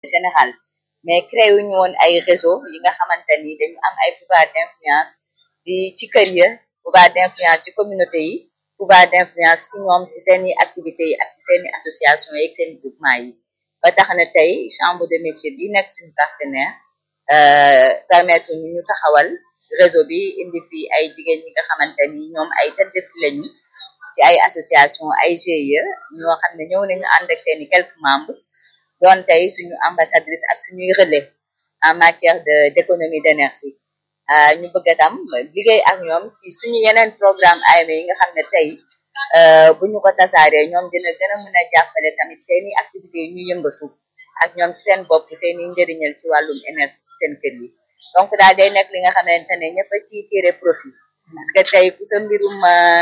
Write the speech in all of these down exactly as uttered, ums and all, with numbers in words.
générale mais créé wuñu woon ay réseau yi nga xamante ni dañu am ay pouvoir d'influence di ci kër ya pouvoir d'influence ci communauté yi pouvoir d'influence ci ñoom ci seeni activités yi ak ci seeni association yi ak seeni groupement yi ba tax na tey chambre de métier bi nekk suñu partenaire euh permettre ñu ñu taxawal réseau bi indi fi ay jigéen ñi nga xamante ni ñoom ay tête de file lañu ci ay association ay G I E ñoo xam ne ñëw nañu ànd ak seeni quelques membres doon tey suñu ambassadrice ak suñuy relais en matière de d'économie d'énergie ñu bëgg a tam liggéey ak ñoom ci suñu yeneen programme A M E yi nga xam ne tey bu ñu ko tasaaree ñoom dina gën a mën a jàppale tamit seeni activités yi ñu yëngatu ak ñoom ci seen bopp seeni njëriñal ci wàllum énergie ci seen kër yi donc daal day nekk li nga xamante ne ñëpp a ciy tiré profit parce que tey ku sa mbirum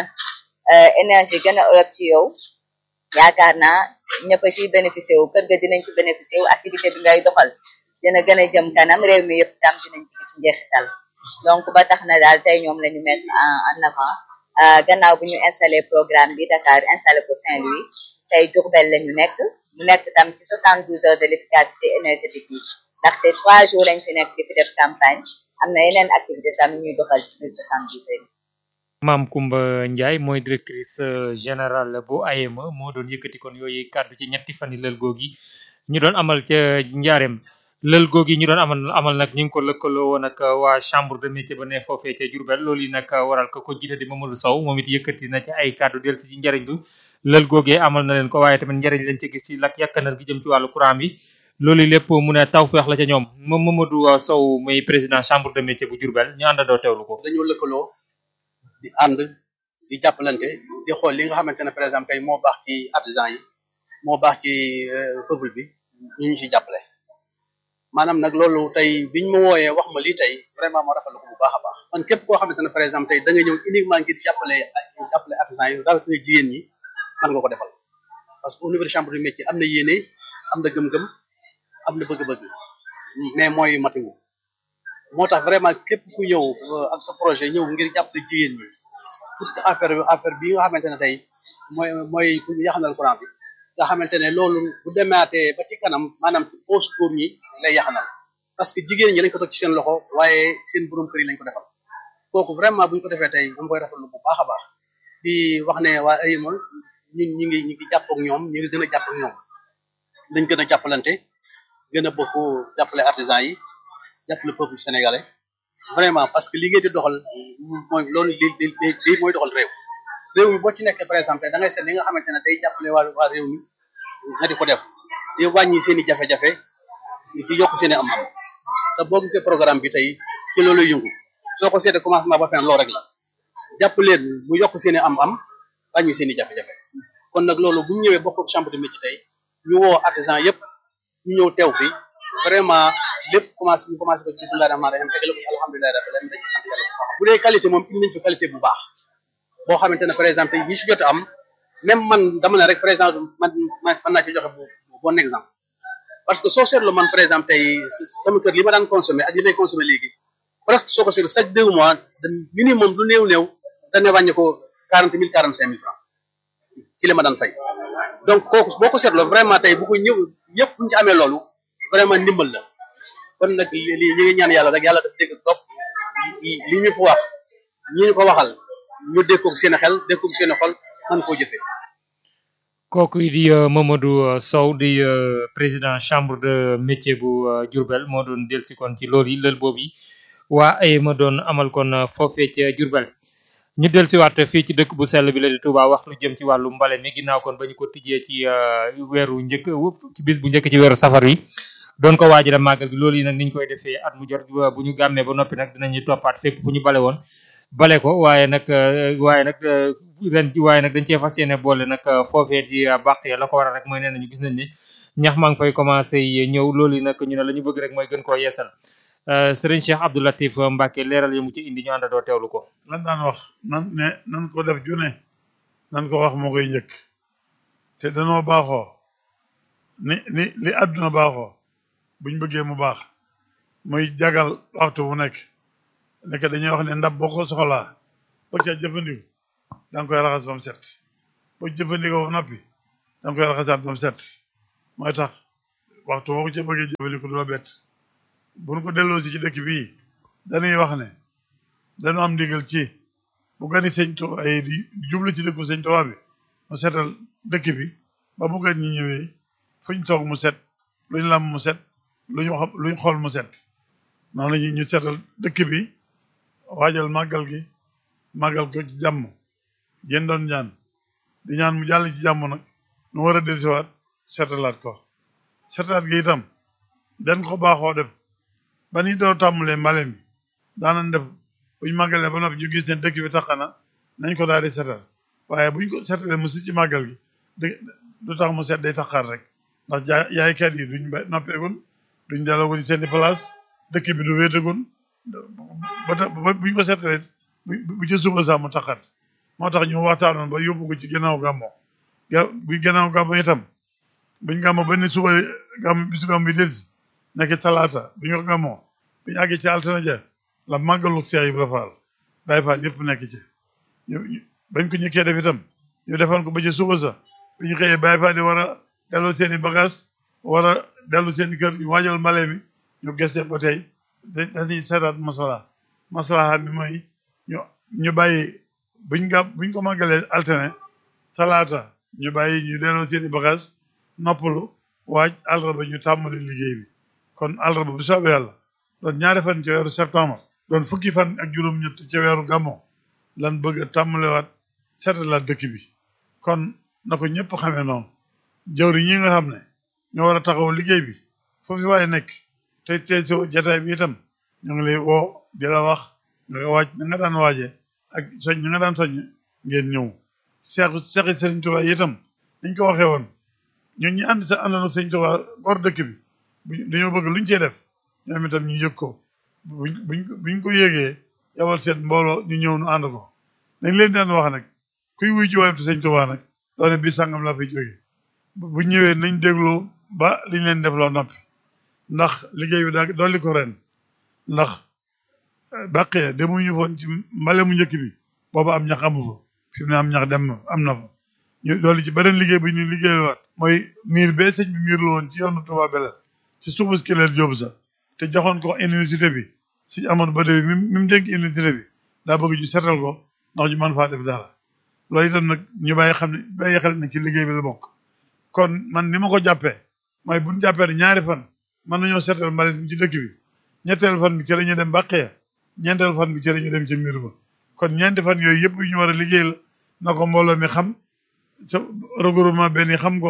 énergie gën a oyof ci yow yaakaar naa ñëpp a ciy bénéficié wu kër ga dinañ ci bénéficié wu activité bi ngay doxal dina gën a jëm kanam réew mi yëpp tam dinañ ci gis njeexital donc ba tax na daal tey ñoom la ñu mettre en avant gannaaw bu ñu installé programme bi Dakar installé ko Saint-Louis tey Diourbel la ñu nekk mu nekk tam ci soixante-douze heures de l'efficacité énergétique yi ndaxte trois jours lañ fi nekk di fi def campagne am na yeneen activité tam ñuy doxal ci biir soixante-douze heures Mame Coumba Ndiaye mooy directrice générale bu A M E moo doon yëkkati kon yooyu kàddu ci ñetti fan yi lël googi ñu doon amal ca njaareem lël googi ñu doon amal amal nag ñu ngi ko lëkkaloo woon ak waa chambre de métier ba ne foofee ca Diourbel loolu yi nag waral ko ko jiite di Mamadou Sow moom it yëkkati na ci ay kàddu del si ci njariñ lu lël googee amal na leen ko waaye tamit njariñ lañ ci gis ci lak yàkkanar gi jëm ci wàllu courant bi loolu lépp mu ne taw feex la ca ñoom moom Mamadou Sow muy président chambre de métier bu Diourbel ñu àndandoo teewlu ko. dañoo lëkkaloo di ànd di jàppalante di xool li nga xamante ne par exemple tey moo baax ci artisan yi moo baax ci peuple bi ñu ñu ci jàppale maanaam nag loolu tey biñ ma wooyee wax ma lii tey vraiment moo rafetlu ko bu baax a baax man képp koo xamante ne par exemple tey da nga ñëw uniquement ngir jàppale jàppale artisan yi rawatina jigéen ñi mën nga ko defal parce que au niveau de chambre de métier am na yéene am na gëm-gëm am na bëgg-bëgg mais mooy matiwu moo tax vraiment képp ku ñëw ak sa projet ñëw ngir jàppale jigéen ñi toute affaire affaire bi nga xamante ne tey mooy mooy ku yaxanal courant bi nga xamante ne loolu bu demaatee ba ci kanam maanaam ci poche góor ñi lay yaxanal parce que jigéen ñi lañ ko teg ci seen loxo waaye seen borom kër yi lañ ko defal kooku vraiment buñ ko defee tey dama koy rafetlu bu baax a baax di wax ne waa A M E ñun ñu ngi ñu ngi jàpp ak ñoom ñu ngi gën a jàpp ak ñoom dañ gën a jàppalante gën a bokk jàppale artisan yi jàppale peuple sénégalais vraiment parce que li ngeen di doxal mooy loolu li li li mooy doxal réew réew mi boo ci nekkee par exemple da ngay seet li nga xamante ne day jàppale waa waa réew mi nga di ko def di wàññi seen i jafe-jafe di yokk seen i am-am te boo gisee programme bi tey ci loolu lay yëngu soo ko seetee commencement ba fin loolu rek la jàpp leen bu yokk seen i am-am wàññi seen i jafe-jafe kon nag loolu bu ñu ñëwee bokk chambre de métier tey ñu woo artisan yëpp ñu ñëw teew fi vraiment lépp commencé ñu commencé ko ci bismillah rahmaan rahim tegale ko alhamdulilah rabbil alamin dañ ci sant yàlla bu baax bu dee qualité moom indi nañ fi qualité bu baax boo xamante ne par exemple yi si jot am même man dama ne rek par exemple man mën naa ci joxe bu bon exemple parce que soo seetloo man par exemple tey sama kër li ma daan consommé ak li may consommé léegi presque soo ko seetloo chaque deux mois de minimum lu néew néew dana wàññi ko quarante mille quarante cinq mille francs ci li ma daan fay donc kooku boo ko seetloo vraiment tey bu ko ñëw ñëpp bu ñu ci amee loolu vraiment ndimbal la kon nag li li ñu ngi ñaan yàlla rek yàlla daf dégg topp li ñu fi wax ñi ñu ko waxal ñu dékkoog seen xel dékkoog seen xol man koo jëfee. kooku di Mamadou Sow di président chambre de métier bu Diourbel moo doon delsi kon ci loolu yi lël boobu yi waa A M E doon amal kon foofee ca Diourbel ñu delsiwaat fii ci dëkk bu sell bi la di Touba wax lu jëm ci wàllu mbale mi ginnaaw kon ba ñu ko tijjee ci weeru njëkk ci bis bu njëkk ci weeru safar yi doon ko waajal màggal gi loolu yi nag niñ koy defee at mu jot bu ñu gàmmee ba noppi nag dinañu toppaat fépp fu ñu bale woon bale ko waaye nag waaye nag ren ji waaye nag dañ cee fas yéene boole nag foofee di bàq ya la ko waral rek mooy nee nañu gis nañ ne ñax maa ngi fay commencé ñëw loolu yi nag ñu ne la ñu bëgg rek mooy gën koo yeesal Serigne Cheikh Abdou Latif Mbacké leeral yi mu ci indi ñu àndandoo teewlu ko. lan daan wax nan ne nan ko def june nan ko wax moo koy njëkk te danoo baaxoo ni ni li àdduna baaxoo buñ bëggee mu baax muy jagal waxtu bu nekk nekk dañuy wax ne ndab boo ko soxlaa boo ca jëfandiku da nga koy raxas ba mu set boo jëfandikoo ba noppi da nga koy raxasaat ba mu set mooy tax waxtu woo ko ca bëggee jëfandikoo du la bett bu ñu ko delloo si ci dëkk bii dañuy wax ne dañu am ndigal ci bu gani sëñ Tuubaa yi di jublu ci dëkku sëñ Tuubaa bi mu setal dëkk bi ba bu gan ñi ñëwee fuñ toog mu set luñ lam mu set luñ wax luñ xool mu set noonu la ñu setal dëkk bi waajal màggal gi màggal ko ci jàmm gën doon ñaan di ñaan mu jàll ci jàmm nag nu war a dellusiwaat setalaat ko setalaat gi itam den ko baaxoo def ba ni doo tàmbalee mbale mi daanan def buñ màggalee ba noppi ñu gis ne dëkk bi tax na nañ ko daal di setal waaye buñ ko setalee mu si ci màggal gi dë du tax mu set day taxaar rek ndax jaay yaaykat yi duñ ba noppeegun duñ delloogun seen i place dëkk bi du wéetegun ba tax buñ ko setalee bu ci suba sax mu taxaat moo tax ñu waxtaanoon ba yóbbu ko ci gannaaw gàmmo ga buy gannaaw gàmmo itam buñ gàmmo ba ni suba gàmm bisu gàmm bi delsi nekk talaata buñ ko gàmmoo buñ àggee ci altine ja la màggalu Seex Ibra Faal Baay Faal yëpp nekk ci ñu bañ ko ñëkkee def itam ñu defoon ko ba ci suba sa bu ñu xëyee Baay Faal di war a dellu seen i bagage war a dellu seen i kër ñu waajal mbale mi ñu gëstee ba tey dañuy seetaat masala masala mi mooy ñu ñu bàyyi buñ gàm buñ ko màggalee altine talaata ñu bàyyi ñu delloo seen i bagage noppalu waaj àllarba ñu tàmmali liggéey bi kon àllarba bu soobee yàlla doon ñaari fan ci weeru septembre doon fukki fan ak juróom-ñett ci weeru gàmmo lan bëgg a tàmmalewaat seetalaat dëkk bi kon na ko ñëpp xamee noonu jawri ñi nga xam ne ñoo war a taxaw liggéey bi foofu waaye nekk te tey soo jataay bi itam ñu ngi lay woo di la wax nga waaj na nga daan waaje ak soñ ñi nga daan soññ ngeen ñëw seexu seexi sëriñ Tuubaa itam niñ ko waxee woon ñun ñi ànd sa àndandoo sëriñ Tuubaa gor dëkk bi buñ dañoo bëgg luñ cee def ñoom itam ñu yëg ko buñ buñ buñ ko yëgee yawal seen mbooloo ñu ñëw nu ànd ko dañ leen daan wax nag kuy wuy ci waytu sëriñ Tuubaa nag doone bi sàngam laa fay jógee bu ñëwee nañ déglu ba liñ leen def loo noppi ndax liggéey bi daa dolli ko ren ndax bàqee demuñu foon ci mbale mu njëkk bi booba am ñax amu fa fi mu ne am ñax dem am na fa ñu dolli ci beneen liggéey bi ñu liggéeywaat mooy miir bee sëñ bi miir la woon ci yoonu Touba Belel si suufus kileel jóobu sax te joxoon ko université bi si amoon ba déwi mi mi mu dénk université bi daa bëgg ñu setal ko ndax ñu mën faa def dara loolu itam nag ñu bàyyi xam ne bàyyi xel ne ci liggéey bi la bokk kon man ni ma ko jàppee mooy buñ jàppee ne ñaari fan mën nañoo seetal mbalit mi ci dëkk bi ñetteel fan bi ci la ñu dem bàqee ñeenteel fan bi ci la ñu dem ci miir ba kon ñeenti fan yooyu yëpp yu ñu war a liggéey la na ko mbooloo mi xam sa regroupement benn yi xam ko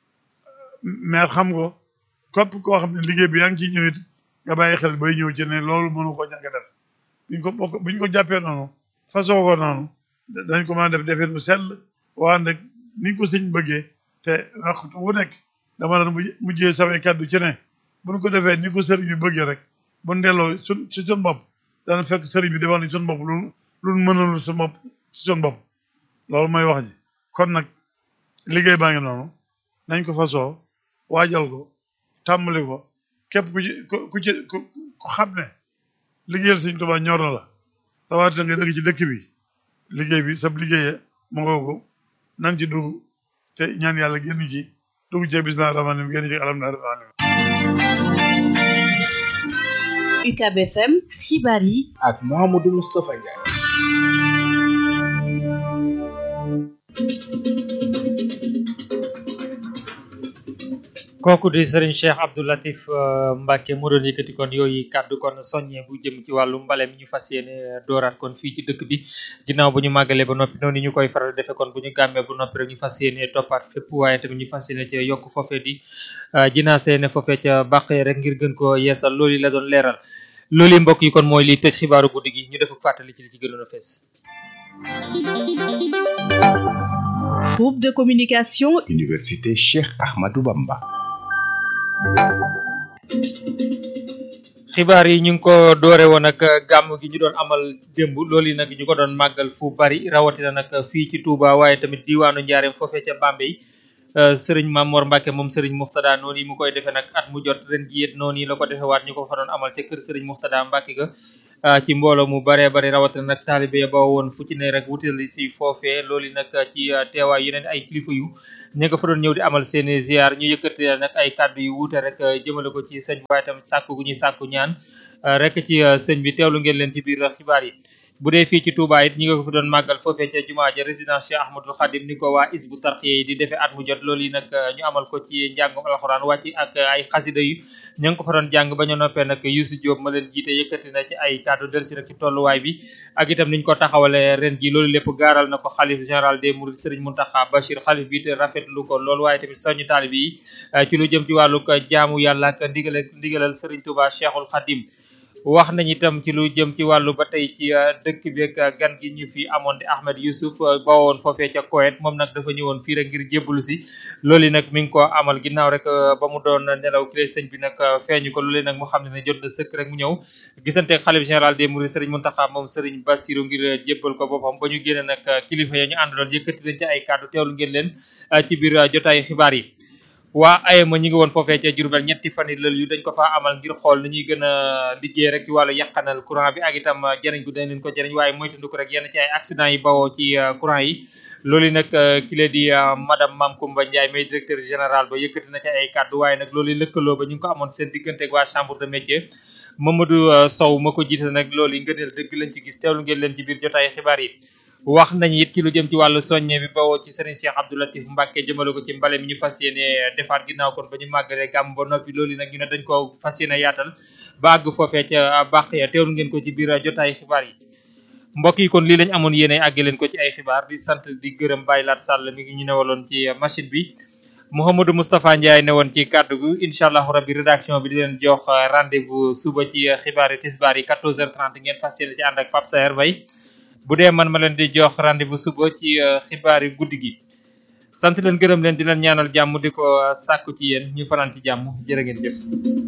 maire xam ko képp koo xam ne liggéey bi yaa ngi ciy ñëw it nga bàyyi xel bay ñëw ci ne loolu mënu ko ñàkk a def buñ ko bokk buñ ko jàppee noonu façon ko noonu dañ ko mën a def defeen mu sell waa nag ni ko sëñ bëggee te waxtu wu nekk dama doon mujjee samay kàddu ci ne buñ ko defee ni ko sëriñ bi bëggee rek buñ delloo sun ci sun bopp dana fekk sëriñ bi defal ni sun bopp lu lu mënalul sun bopp ci sun bopp loolu mooy wax ji kon nag liggéey baa ngi noonu nañ ko fasoo waajal ko tàmbali ko képp ku ci ku ci ku xam ne liggéeyal Sëñ Tuubaa ñor na la rawatina nga dëkk ci dëkk bi liggéey bi sab liggéeye mu ngoo ko nan ci dugg te ñaan yàlla génn ci dugg ci bismillaahi rahmaani rahiim génn ci alhamdulillaahi rabbil aalamiin. U C A B F M xibaar yi ak Mouhamadou Moustapha Ndiaye. kooku di Serigne Cheikh Abdou Latif Mbacke mu doon yëkkati kon yooyu kàddu kon soññee bu jëm ci wàllu mbale mi ñu fas yéene dooraat kon fii ci dëkk bi ginnaaw bu ñu màggalee ba noppi noonu ñu koy faral defe kon bu ñu gàmmee bu noppi rek ñu fas yéene toppaat fépp waaye tamit ñu fas yéene ca yokk foofee di jinaasee ne foofee ca bàqee rek ngir gën ko yeesal loolu la doon leeral loolu mbokk yi kon mooy liy tëj xibaaru guddi gi ñu def fàttali ci li ci gënoon a fees. Groupe de communication Université Cheikh Ahmadou Bamba. xibaar yi ñu ngi ko doore woon ak gàmm gi ñu doon amal démb loolu nag ñu ko doon màggal fu bari rawatina nag fii ci Touba waaye tamit diwaanu Njaareem foofee ca Bambey sëriñ Mamor Mbacke moom sëriñ Muxtada noonu yi mu koy defee nag at mu jot ren ji it noonu yi la ko defee waat ñu ko fa doon amal ca kër sëriñ Muxtada Mbacke ga ci mbooloo mu baree bari rawatina nag taalibe ya ba woon fu ci ne rek wutali si foofee loolu nag ci teewaay yeneen ay kilifa yu ñi nga fa doon ñëw di amal seeni ziar ñu yëkkati nag ay kàddu yu wuute rek jëmale ko ci sëñ bi waaye tam sàkku gu ñuy sàkku ñaan rek ci sëñ bi teewlu ngeen leen ci biir xibaar yi. bu dee fii ci Touba it ñi nga ko fi doon màggal foofee ca jumaa ja résidence Cheikh Ahmadul Khadim ni ko waa Hizbut Tarqiyyah yi di defee at mu jot loolu yi nag ñu amal ko ci njàngum alxuraan wàcc ak ay xasida yu ña ngi ko fa doon jàng ba ñu noppee nag Youssou Diop ma leen jiite yëkkati na ci ay kàddu delsi rek ci tolluwaay bi ak itam niñ ko taxawale ren ji loolu lépp gaaral na ko xalif général des Mourides Serigne Mountakha Bachir xalif bi te rafetlu ko loolu waaye tamit soñu taalibe yi ci lu jëm ci wàllu jaamu yàlla ak ndigal ndigalal Serigne Touba Cheikhul Khadim wax nañ itam ci lu jëm ci wàllu ba tey ci dëkk bi ak gan gi ñu fi amoon di Ahmed Youssouf bawoon foofee ca Koweït moom nag dafa ñëwoon fii rek ngir jébbalu si loolu nag mi ngi ko amal ginnaaw rek ba mu doon nelaw ki lay sëñ bi nag feeñu ko loolu nag mu xam ne ne jot na sëkk rek mu ñëw gisanteeg xalif général des Mourides Serigne Mountakha moom Serigne Bassirou ngir jébbal ko boppam ba ñu génne nag kilifa ya ñu àndaloon yëkkati leen ci ay kàddu teewlu ngeen leen ci biir jotaayu xibaar yi. waa ayema ñi ngi woon foofee ca Diourbel ñetti fan yi lël yu dañ ko faa amal ngir xool ni ñuy gën a liggéey rek ci wàllu yàqanal courant bi ak itam jëriñ gu dañ leen ko jëriñ waaye moytandu ko rek yenn ci ay accident yi bawoo ci courant yi loolu nag ki la di madame Mame Koumba Ndiaye may directeur général ba yëkkati na ci ay kàddu waaye nag loolu lëkkaloo ba ñu ngi ko amoon seen diggante ak waa chambre de métier Mamadou Sow ma ko jiite nag loolu yi ngëneel dëgg lañ ci gis teewlu ngeen leen ci biir jotaay xibaar yi wax nañu it ci lu jëm ci wàllu soññe bi bawoo ci Serigne Cheikh Abdou Latif Mbacke jëmale ko ci mbale mi ñu fas yéene defaat ginnaaw kon ba ñu màggalee gàmm ba noppi loolu nag ñu ne dañ ko fas yéene yaatal ba àgg foofee ca bàq ya teewlu ngeen ko ci biir jotaay xibaar yi mbokk yi kon lii lañ amoon yéene àgg leen ko ci ay xibaar di sant di gërëm Baye Lat Sall mi ngi ñu newaloon ci machine bi Mouhamadou Moustapha Ndiaye ne woon ci kàddu gu incha allahu rabbi rédaction bi di leen jox rendez-vous suba ci xibaar yi tisbaar yi quatorze heures trente ngeen fas yéene ci ànd ak Pape Saer Mbaye bu dee man ma leen di jox rendez-vous suba ci xibaar yi guddi gi sant leen gërëm leen di leen ñaanal jàmm di ko sàkku ci yéen ñu fanaan ci jàmm jërë ngeen jëf.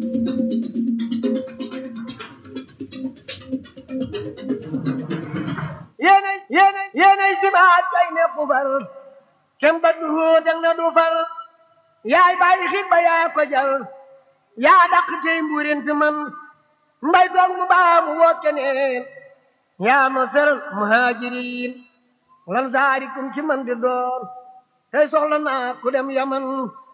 yéenay yéenay yéenay sibaat kay nekk far kem ba du dang na du far yaay bàyyi xit ba yaa ko jar yaa dàq tey mbuurin fi man mbay toog mu baa mu woo keneen yaa masar muhajirin lan saarikum ci man di doon tey soxla naa ku dem yaman